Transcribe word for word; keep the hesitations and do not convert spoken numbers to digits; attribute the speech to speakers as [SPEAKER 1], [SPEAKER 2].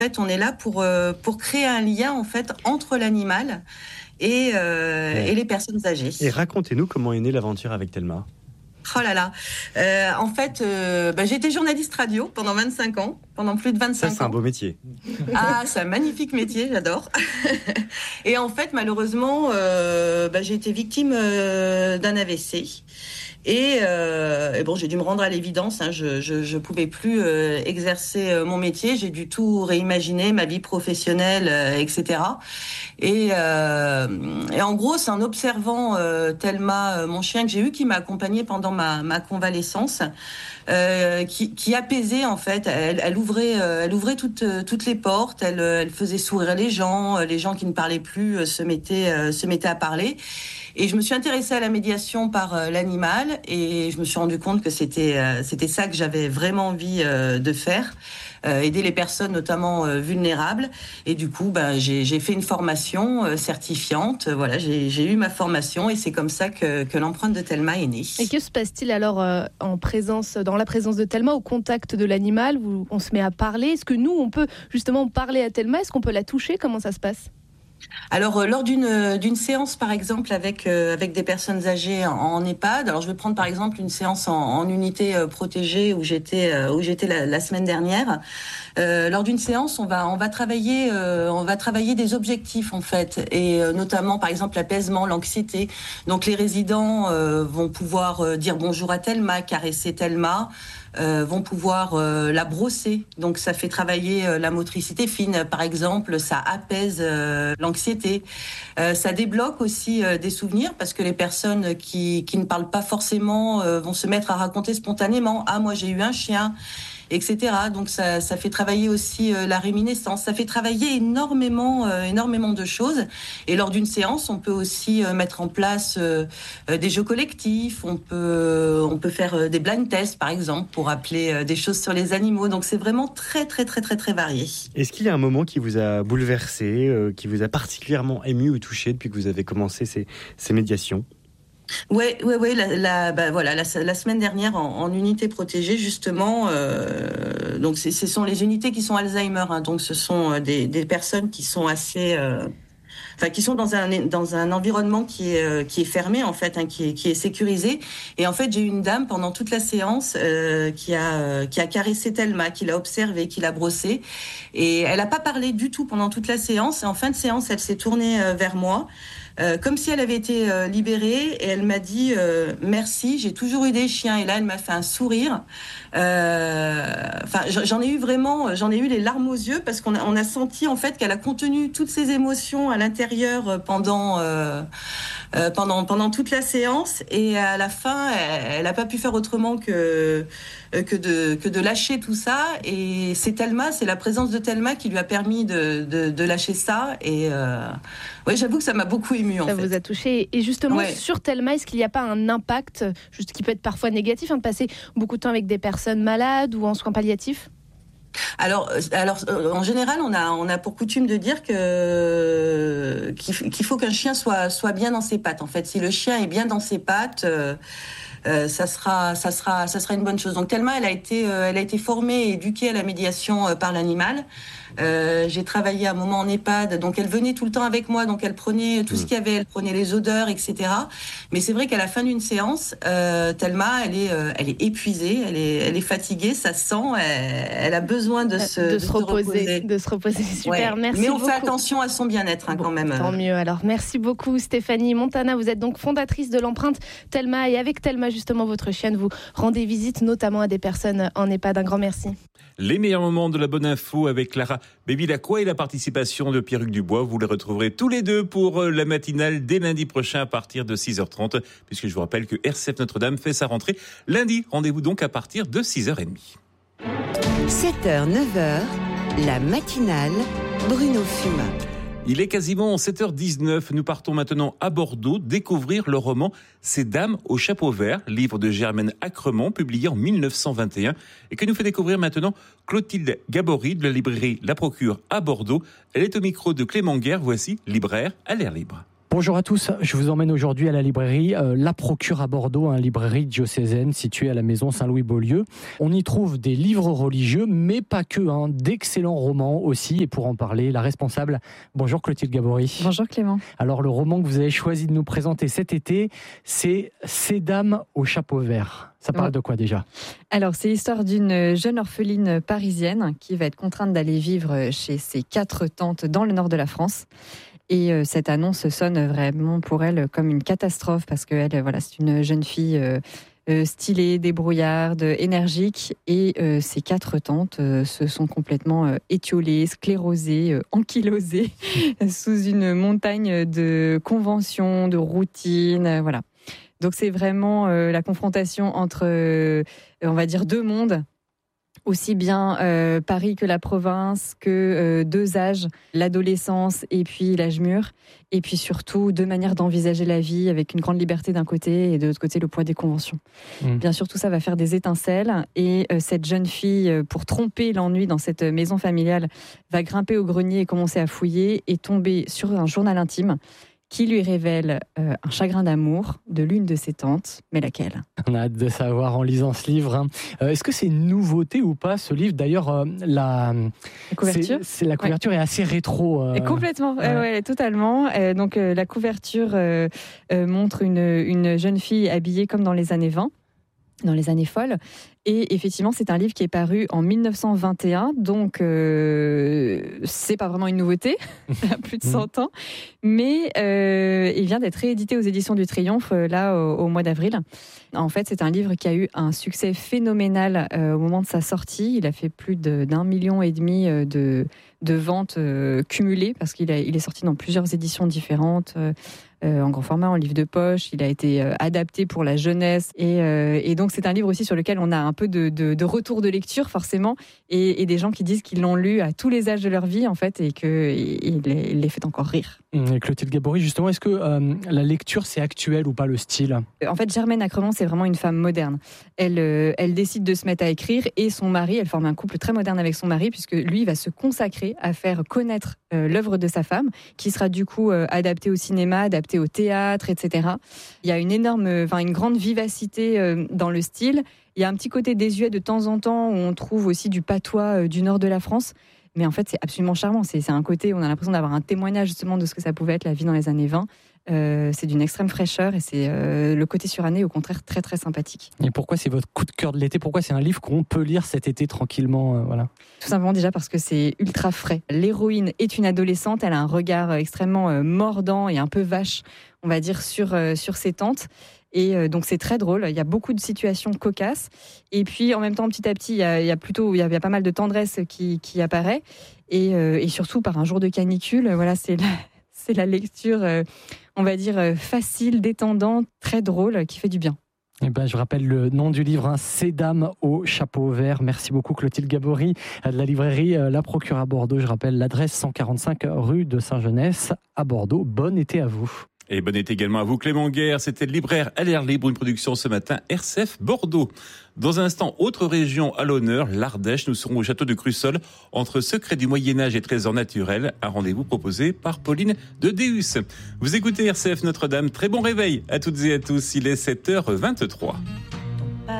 [SPEAKER 1] fait, on est là pour euh, pour créer un lien en fait entre l'animal et euh,
[SPEAKER 2] ouais.
[SPEAKER 1] et les personnes âgées.
[SPEAKER 2] Et racontez-nous comment est née l'aventure avec Telma.
[SPEAKER 1] Oh là là. Euh, en fait, euh, bah, j'ai été journaliste radio pendant vingt-cinq ans, pendant plus de vingt-cinq ans.
[SPEAKER 2] Ça, c'est un beau métier.
[SPEAKER 1] Ah, c'est un magnifique métier, j'adore. Et en fait, malheureusement, euh, bah, j'ai été victime euh, d'un A V C. Et, euh, et bon, j'ai dû me rendre à l'évidence. Hein, je, je, je pouvais plus euh, exercer euh, mon métier. J'ai dû tout réimaginer, ma vie professionnelle, euh, et cetera. Et, euh, et en gros, c'est en observant euh, Telma, euh, mon chien que j'ai eu, qui m'a accompagnée pendant ma, ma convalescence, euh, qui, qui apaisait en fait. Elle, elle ouvrait, euh, elle ouvrait toutes toutes les portes. Elle, elle faisait sourire les gens. Les gens qui ne parlaient plus euh, se mettaient euh, se mettaient à parler. Et je me suis intéressée à la médiation par euh, l'animal et je me suis rendu compte que c'était euh, c'était ça que j'avais vraiment envie euh, de faire, euh, aider les personnes notamment euh, vulnérables. Et du coup, ben j'ai j'ai fait une formation euh, certifiante. Voilà, j'ai j'ai eu ma formation et c'est comme ça que que l'empreinte de Telma est née.
[SPEAKER 3] Et que se passe-t-il alors euh, en présence, dans la présence de Telma, au contact de l'animal, où on se met à parler? Est-ce que nous, on peut justement parler à Telma? Est-ce qu'on peut la toucher? Comment ça se passe?
[SPEAKER 1] Alors euh, lors d'une d'une séance par exemple avec euh, avec des personnes âgées en, en EHPAD, alors je vais prendre par exemple une séance en, en unité euh, protégée où j'étais euh, où j'étais la, la semaine dernière. Euh, lors d'une séance, on va on va travailler euh, on va travailler des objectifs en fait et euh, notamment par exemple l'apaisement, l'anxiété. Donc les résidents euh, vont pouvoir euh, dire bonjour à Telma, caresser Telma. Euh, vont pouvoir euh, la brosser. Donc ça fait travailler euh, la motricité fine, par exemple, ça apaise euh, l'anxiété. Euh, ça débloque aussi euh, des souvenirs parce que les personnes qui, qui ne parlent pas forcément euh, vont se mettre à raconter spontanément. Ah, moi j'ai eu un chien, et cetera. Donc ça, ça fait travailler aussi euh, la réminiscence. Ça fait travailler énormément, euh, énormément de choses. Et lors d'une séance, on peut aussi euh, mettre en place euh, euh, des jeux collectifs. On peut, on peut faire euh, des blind tests, par exemple, pour appeler euh, des choses sur les animaux. Donc c'est vraiment très, très, très, très, très varié.
[SPEAKER 2] Est-ce qu'il y a un moment qui vous a bouleversé, euh, qui vous a particulièrement ému ou touché depuis que vous avez commencé ces, ces médiations ?
[SPEAKER 1] Ouais, ouais, ouais. La, la, bah, voilà, la, la semaine dernière en, en unité protégée, justement. Euh, donc, c'est, ce sont les unités qui sont Alzheimer. Hein, donc, ce sont des, des personnes qui sont assez, euh, enfin, qui sont dans un dans un environnement qui est euh, qui est fermé en fait, hein, qui est qui est sécurisé. Et en fait, j'ai eu une dame pendant toute la séance euh, qui a euh, qui a caressé Telma, qui l'a observée, qui l'a brossée, et elle a pas parlé du tout pendant toute la séance. Et en fin de séance, elle s'est tournée euh, vers moi. Euh, comme si elle avait été euh, libérée et elle m'a dit euh, merci, j'ai toujours eu des chiens, et là elle m'a fait un sourire. Enfin, euh, j'en ai eu vraiment, j'en ai eu les larmes aux yeux parce qu'on a, on a senti en fait qu'elle a contenu toutes ses émotions à l'intérieur pendant euh, euh, pendant pendant toute la séance, et à la fin elle n'a pas pu faire autrement que que de que de lâcher tout ça. Et c'est Telma, c'est la présence de Telma qui lui a permis de de, de lâcher ça. Et euh, ouais, j'avoue que ça m'a beaucoup émue en
[SPEAKER 3] ça
[SPEAKER 1] fait.
[SPEAKER 3] Ça vous a touché. Et justement,
[SPEAKER 1] ouais.
[SPEAKER 3] Sur Telma, est-ce qu'il n'y a pas un impact, juste qui peut être parfois négatif, hein, de passer beaucoup de temps avec des personnes malades ou en soins palliatifs?
[SPEAKER 1] Alors, alors, en général, on a, on a pour coutume de dire que qu'il faut qu'un chien soit soit bien dans ses pattes. En fait, si le chien est bien dans ses pattes, euh, euh, ça sera, ça sera, ça sera une bonne chose. Donc, Telma, elle a été, euh, elle a été formée et éduquée à la médiation euh, par l'animal. Euh, j'ai travaillé un moment en EHPAD, donc elle venait tout le temps avec moi, donc elle prenait tout mmh. ce qu'il y avait, elle prenait les odeurs, et cetera. Mais c'est vrai qu'à la fin d'une séance, euh, Telma, elle est, euh, elle est épuisée, elle est, elle est fatiguée, ça sent, elle, elle a besoin de se,
[SPEAKER 3] de
[SPEAKER 1] de
[SPEAKER 3] se,
[SPEAKER 1] se
[SPEAKER 3] reposer,
[SPEAKER 1] reposer.
[SPEAKER 3] de se reposer. Super,
[SPEAKER 1] ouais.
[SPEAKER 3] merci
[SPEAKER 1] Mais on
[SPEAKER 3] beaucoup.
[SPEAKER 1] fait attention à son bien-être hein,
[SPEAKER 3] bon,
[SPEAKER 1] quand même.
[SPEAKER 3] Tant mieux. Alors, merci beaucoup, Stéphanie Montana. Vous êtes donc fondatrice de l'empreinte Telma, et avec Telma, justement, votre chienne, vous rendez visite notamment à des personnes en EHPAD. Un grand merci.
[SPEAKER 4] Les meilleurs moments de la bonne info avec Clara Bévilacqua et la participation de Pierruc Dubois. Vous les retrouverez tous les deux pour la matinale dès lundi prochain à partir de six heures trente, puisque je vous rappelle que R C F Notre-Dame fait sa rentrée lundi. Rendez-vous donc à partir de six heures trente.
[SPEAKER 5] sept heures, neuf heures, la matinale Bruno Fumat.
[SPEAKER 4] Il est quasiment sept heures dix-neuf. Nous partons maintenant à Bordeaux découvrir le roman Ces dames au chapeau vert, livre de Germaine Acremont, publié en dix-neuf cent vingt et un, et que nous fait découvrir maintenant Clotilde Gabory de la librairie La Procure à Bordeaux. Elle est au micro de Clément Guerre. Voici Libraire à l'air libre.
[SPEAKER 6] Bonjour à tous, je vous emmène aujourd'hui à la librairie euh, La Procure à Bordeaux, une librairie diocésaine située à la maison Saint-Louis-Beaulieu. On y trouve des livres religieux, mais pas que, hein, d'excellents romans aussi. Et pour en parler, la responsable, bonjour Clotilde Gabory.
[SPEAKER 7] Bonjour Clément.
[SPEAKER 6] Alors le roman que vous avez choisi de nous présenter cet été, c'est Ces dames au chapeau vert. Ça parle ouais. de quoi déjà ?
[SPEAKER 7] Alors c'est l'histoire d'une jeune orpheline parisienne qui va être contrainte d'aller vivre chez ses quatre tantes dans le nord de la France. Et euh, cette annonce sonne vraiment pour elle comme une catastrophe parce que elle, voilà, c'est une jeune fille euh, euh, stylée, débrouillarde, énergique. Et euh, ses quatre tantes euh, se sont complètement euh, étiolées, sclérosées, euh, ankylosées sous une montagne de conventions, de routines. Euh, voilà. Donc c'est vraiment euh, la confrontation entre, euh, on va dire, deux mondes. Aussi bien euh, Paris que la province, que euh, deux âges, l'adolescence et puis l'âge mûr. Et puis surtout, deux manières d'envisager la vie avec une grande liberté d'un côté et de l'autre côté, le poids des conventions. Mmh. Bien sûr, tout ça va faire des étincelles. Et euh, cette jeune fille, pour tromper l'ennui dans cette maison familiale, va grimper au grenier et commencer à fouiller et tomber sur un journal intime qui lui révèle euh, un chagrin d'amour de l'une de ses tantes, mais laquelle ?
[SPEAKER 6] On a hâte de savoir en lisant ce livre. Hein. Euh, est-ce que c'est une nouveauté ou pas, ce livre ? D'ailleurs, euh, la...
[SPEAKER 7] la couverture,
[SPEAKER 6] c'est, c'est, la couverture ouais. est assez rétro. Euh...
[SPEAKER 7] Complètement, ouais. Euh, ouais, totalement. Euh, donc, euh, la couverture euh, euh, montre une, une jeune fille habillée comme dans les années vingt, dans les années folles. Et effectivement, c'est un livre qui est paru en mille neuf cent vingt et un, donc euh, c'est pas vraiment une nouveauté, il a plus de cent ans, mais euh, il vient d'être réédité aux éditions du Triomphe, là, au, au mois d'avril. En fait, c'est un livre qui a eu un succès phénoménal euh, au moment de sa sortie. Il a fait plus de, d'un million et demi de, de ventes euh, cumulées, parce qu'il a, il est sorti dans plusieurs éditions différentes, euh, euh, en grand format, en livre de poche. Il a été euh, adapté pour la jeunesse, et, euh, et donc c'est un livre aussi sur lequel on a un peu de, de, de retour de lecture forcément, et, et des gens qui disent qu'ils l'ont lu à tous les âges de leur vie en fait, et qu'il les, les fait encore rire.
[SPEAKER 6] Et Clotilde Gabory, justement, est-ce que euh, la lecture c'est actuel ou pas, le style ?
[SPEAKER 7] En fait, Germaine Acremont, c'est vraiment une femme moderne. Elle, euh, elle décide de se mettre à écrire, et son mari, elle forme un couple très moderne avec son mari, puisque lui va se consacrer à faire connaître euh, l'œuvre de sa femme, qui sera du coup euh, adaptée au cinéma, adaptée au théâtre, et cetera. Il y a une énorme, enfin une grande vivacité euh, dans le style. Il y a un petit côté désuet de temps en temps où on trouve aussi du patois euh, du nord de la France. Mais en fait, c'est absolument charmant. C'est, c'est un côté où on a l'impression d'avoir un témoignage justement de ce que ça pouvait être la vie dans les années vingt. Euh, c'est d'une extrême fraîcheur, et c'est euh, le côté suranné au contraire très très sympathique.
[SPEAKER 6] Et pourquoi c'est votre coup de cœur de l'été ? Pourquoi c'est un livre qu'on peut lire cet été tranquillement euh, voilà.
[SPEAKER 7] Tout simplement déjà parce que c'est ultra frais. L'héroïne est une adolescente, elle a un regard extrêmement euh, mordant et un peu vache, on va dire, sur, euh, sur ses tantes. Et euh, donc c'est très drôle, il y a beaucoup de situations cocasses, et puis en même temps petit à petit il y a, il y a plutôt il y a, il y a pas mal de tendresse qui, qui apparaît, et, euh, et surtout par un jour de canicule, voilà, c'est la, c'est la lecture euh, on va dire euh, facile, détendante, très drôle, qui fait du bien.
[SPEAKER 6] Eh ben, je rappelle le nom du livre, hein, Ces dames au chapeau vert. Merci beaucoup Clotilde Gabory de la librairie La Procure à Bordeaux. Je rappelle l'adresse cent quarante-cinq rue de Saint-Genès à Bordeaux. Bon été à vous.
[SPEAKER 4] Et bon été également à vous Clément Guerre, c'était le libraire à l'air libre, une production ce matin R C F Bordeaux. Dans un instant, autre région à l'honneur, l'Ardèche, nous serons au château de Crussol, entre secrets du Moyen-Âge et trésors naturels, un rendez-vous proposé par Pauline de Deus. Vous écoutez R C F Notre-Dame, très bon réveil à toutes et à tous, il est sept heures vingt-trois.